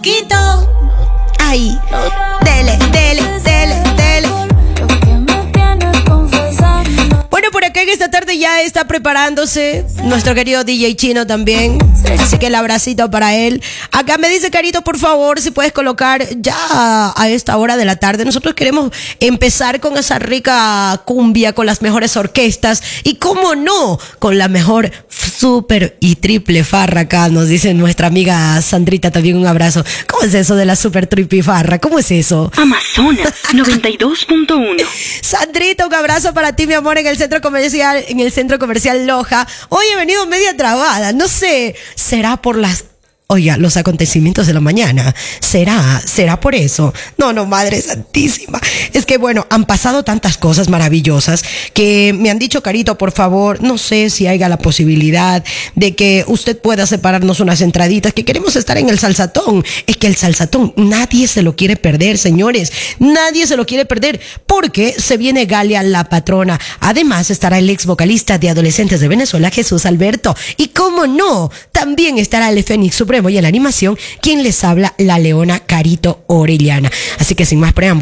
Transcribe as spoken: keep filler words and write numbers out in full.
poquito. Ay, dele, dele, dele, dele. Bueno, por acá en esta tarde ya está preparándose nuestro querido D J Chino también. Así que el abracito para él. Acá me dice Carito, por favor, si puedes colocar ya a esta hora de la tarde. Nosotros queremos empezar con esa rica cumbia, con las mejores orquestas. Y cómo no, con la mejor super y triple farra acá. Nos dice nuestra amiga Sandrita también, un abrazo. ¿Cómo es eso de la super triple farra? ¿Cómo es eso? Amazonas noventa y dos punto uno. Sandrita, un abrazo para ti, mi amor, en el centro comercial, en el centro comercial Loja. Hoy he venido media trabada, no sé, será por las... Oiga, los acontecimientos de la mañana. ¿Será? ¿Será por eso? No, no, Madre Santísima. Es que, bueno, han pasado tantas cosas maravillosas que me han dicho, Carito, por favor, no sé si haya la posibilidad de que usted pueda separarnos unas entraditas, que queremos estar en el Salsatón. Es que el Salsatón, nadie se lo quiere perder, señores. Nadie se lo quiere perder porque se viene Galia la patrona. Además, estará el ex vocalista de Adolescentes de Venezuela, Jesús Alberto. Y cómo no, también estará el Fénix Supremo y en la animación, quien les habla, la leona Carito Orellana. Así que sin más preámbulos,